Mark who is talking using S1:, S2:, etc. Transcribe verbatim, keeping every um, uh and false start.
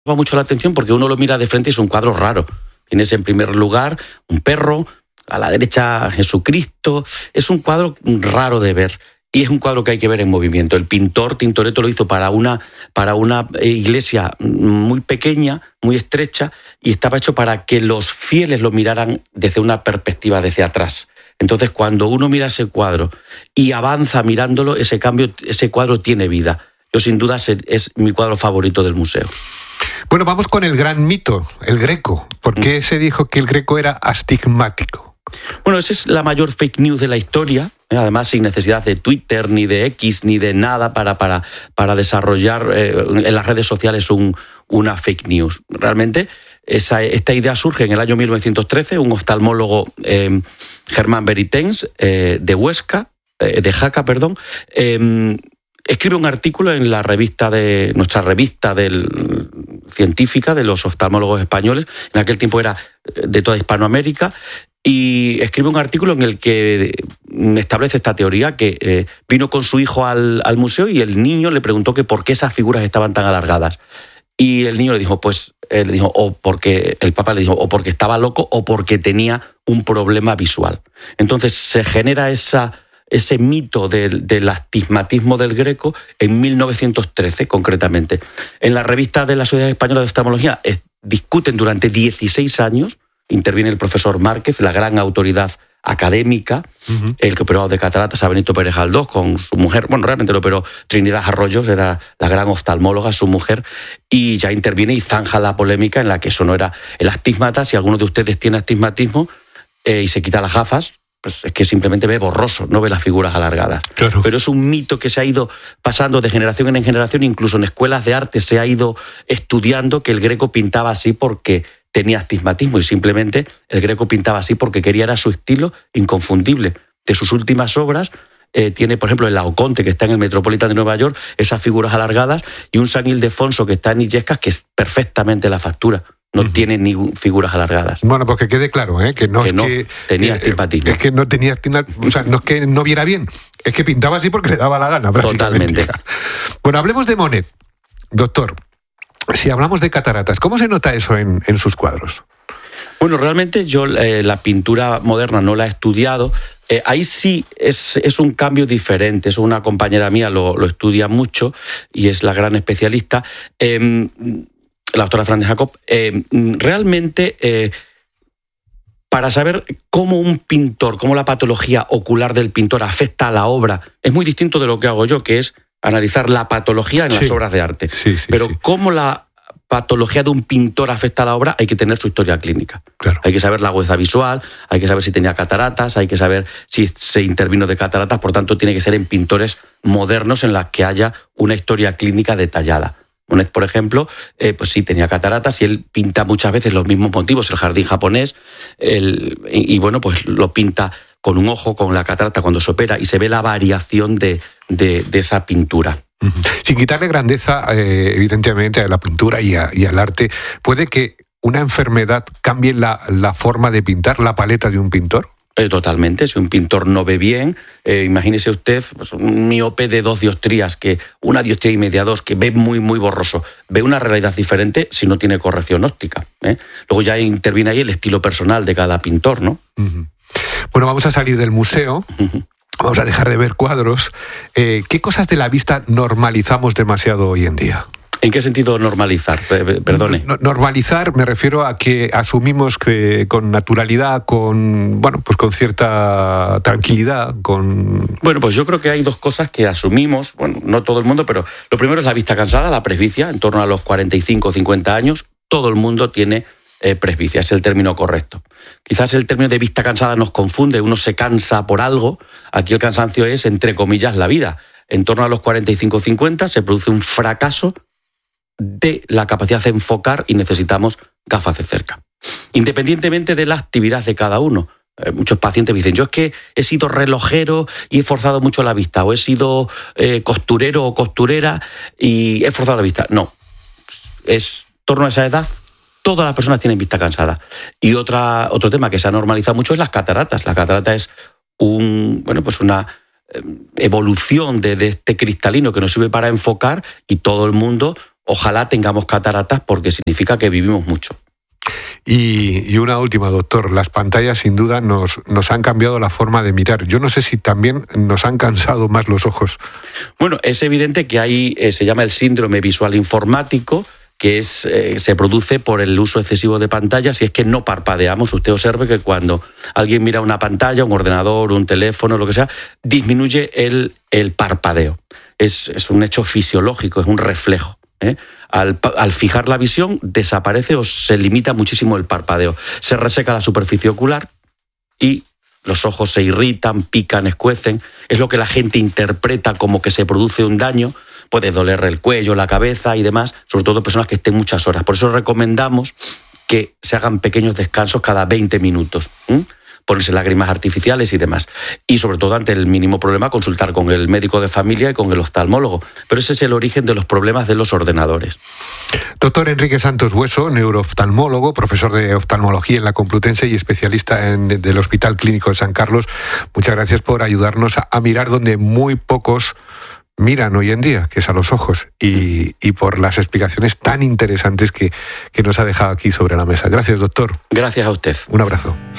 S1: llama mucho la atención porque uno lo mira de frente y es un cuadro raro. Tienes en primer lugar un perro, a la derecha Jesucristo. Es un cuadro raro de ver y es un cuadro que hay que ver en movimiento. El pintor Tintoretto lo hizo para una, para una iglesia muy pequeña, muy estrecha, y estaba hecho para que los fieles lo miraran desde una perspectiva desde atrás. Entonces, cuando uno mira ese cuadro y avanza mirándolo, ese cambio, ese cuadro tiene vida. Yo, sin duda, es mi cuadro favorito del museo.
S2: Bueno, vamos con el gran mito, el Greco. ¿Por qué mm. se dijo que el Greco era astigmático?
S1: Bueno, esa es la mayor fake news de la historia, ¿eh? Además sin necesidad de Twitter, ni de X, ni de nada para, para, para desarrollar eh, en las redes sociales un, una fake news. Realmente esa, esta idea surge en el año mil novecientos trece, un oftalmólogo, eh, Germán Beritens, eh, de Huesca, eh, de Jaca, perdón, eh, escribe un artículo en la revista de nuestra revista del, científica de los oftalmólogos españoles, en aquel tiempo era de toda Hispanoamérica, y escribe un artículo en el que establece esta teoría, que eh, vino con su hijo al, al museo y el niño le preguntó que por qué esas figuras estaban tan alargadas. Y el niño le dijo, pues, eh, le dijo, o porque, el papá le dijo, o porque estaba loco o porque tenía un problema visual. Entonces se genera esa, ese mito del, del astigmatismo del Greco en mil novecientos trece, concretamente. En la revista de la Sociedad Española de Oftalmología eh, discuten durante dieciséis años. Interviene el profesor Márquez, la gran autoridad académica, uh-huh. el que operó de cataratas a Benito Pérez Galdós con su mujer, bueno, realmente lo operó Trinidad Arroyos, era la gran oftalmóloga, su mujer, y ya interviene y zanja la polémica en la que eso no era el astigmata. Si alguno de ustedes tiene astigmatismo eh, y se quita las gafas, pues es que simplemente ve borroso, no ve las figuras alargadas.
S2: Claro.
S1: Pero es un mito que se ha ido pasando de generación en generación, incluso en escuelas de arte se ha ido estudiando que el Greco pintaba así porque tenía astigmatismo y simplemente el Greco pintaba así porque quería, era su estilo inconfundible. De sus últimas obras eh, tiene, por ejemplo, el Laoconte, que está en el Metropolitan de Nueva York, esas figuras alargadas, y un San Ildefonso que está en Illescas, que es perfectamente la factura. No uh-huh. tiene ni figuras alargadas.
S2: Bueno, pues que quede claro, ¿eh? que no
S1: que
S2: es
S1: no
S2: que
S1: tenía astigmatismo.
S2: Eh, es que no tenía astigmatismo, o sea, no es que no viera bien, es que pintaba así porque le daba la gana, prácticamente.
S1: Totalmente.
S2: Bueno, hablemos de Monet, doctor. Si hablamos de cataratas, ¿cómo se nota eso en, en sus cuadros?
S1: Bueno, realmente yo eh, la pintura moderna no la he estudiado. Eh, ahí sí es, es un cambio diferente. Es una compañera mía, lo, lo estudia mucho y es la gran especialista, eh, la doctora Fran de Jacob. Eh, realmente, eh, para saber cómo un pintor, cómo la patología ocular del pintor afecta a la obra, es muy distinto de lo que hago yo, que es analizar la patología en sí. las obras de arte.
S2: Sí, sí,
S1: Pero
S2: sí.
S1: cómo la patología de un pintor afecta a la obra, hay que tener su historia clínica.
S2: Claro.
S1: Hay que saber la agudeza visual, hay que saber si tenía cataratas, hay que saber si se intervino de cataratas, por tanto tiene que ser en pintores modernos en las que haya una historia clínica detallada. Monet, por ejemplo, eh, pues sí tenía cataratas y él pinta muchas veces los mismos motivos, el jardín japonés, el, y, y bueno, pues lo pinta con un ojo, con la catarata cuando se opera, y se ve la variación de, de, de esa pintura.
S2: Uh-huh. Sin quitarle grandeza, eh, evidentemente, a la pintura y, a, y al arte, ¿puede que una enfermedad cambie la, la forma de pintar, la paleta de un pintor?
S1: Eh, totalmente. Si un pintor no ve bien, eh, imagínese usted pues, un miope de dos dioptrías, que una dioptría y media, dos, que ve muy, muy borroso. Ve una realidad diferente si no tiene corrección óptica, ¿eh? Luego ya interviene ahí el estilo personal de cada pintor, ¿no?
S2: Uh-huh. Bueno, vamos a salir del museo. Uh-huh. Vamos a dejar de ver cuadros. Eh, ¿Qué cosas de la vista normalizamos demasiado hoy en día?
S1: ¿En qué sentido normalizar? Perdone.
S2: No, normalizar me refiero a que asumimos que con naturalidad, con bueno, pues con cierta tranquilidad, con...
S1: Bueno, pues yo creo que hay dos cosas que asumimos, bueno, no todo el mundo, pero lo primero es la vista cansada, la presbicia, en torno a los cuarenta y cinco o cincuenta años, todo el mundo tiene eh, presbicia, es el término correcto. Quizás el término de vista cansada nos confunde, uno se cansa por algo, aquí el cansancio es, entre comillas, la vida. En torno a los cuarenta y cinco o cincuenta se produce un fracaso de la capacidad de enfocar y necesitamos gafas de cerca. Independientemente de la actividad de cada uno. Eh, muchos pacientes me dicen, yo es que he sido relojero y he forzado mucho la vista, o he sido eh, costurero o costurera y he forzado la vista. No, es en torno a esa edad, todas las personas tienen vista cansada. Y otra, otro tema que se ha normalizado mucho es las cataratas. La catarata es un, bueno, pues una evolución de, de este cristalino que nos sirve para enfocar, y todo el mundo ojalá tengamos cataratas porque significa que vivimos mucho.
S2: Y, y una última, doctor. Las pantallas sin duda nos, nos han cambiado la forma de mirar. Yo no sé si también nos han cansado más los ojos.
S1: Bueno, es evidente que hay, eh, se llama el síndrome visual informático, que es, eh, se produce por el uso excesivo de pantallas, y es que no parpadeamos. Usted observe que cuando alguien mira una pantalla, un ordenador, un teléfono, lo que sea, disminuye el, el parpadeo. Es, es un hecho fisiológico, es un reflejo. ¿Eh? Al, al fijar la visión desaparece o se limita muchísimo el parpadeo. Se reseca la superficie ocular y los ojos se irritan, pican, escuecen. Es lo que la gente interpreta como que se produce un daño. Puede doler el cuello, la cabeza y demás, sobre todo personas que estén muchas horas. Por eso recomendamos que se hagan pequeños descansos cada veinte minutos. ¿Mm? Ponerse lágrimas artificiales y demás. Y sobre todo, ante el mínimo problema, consultar con el médico de familia y con el oftalmólogo. Pero ese es el origen de los problemas de los ordenadores.
S2: Doctor Enrique Santos Bueso, neurooftalmólogo, profesor de oftalmología en la Complutense y especialista en, del Hospital Clínico de San Carlos, muchas gracias por ayudarnos a, a mirar donde muy pocos miran hoy en día, que es a los ojos, y, y por las explicaciones tan interesantes que, que nos ha dejado aquí sobre la mesa. Gracias, doctor.
S1: Gracias a usted.
S2: Un abrazo.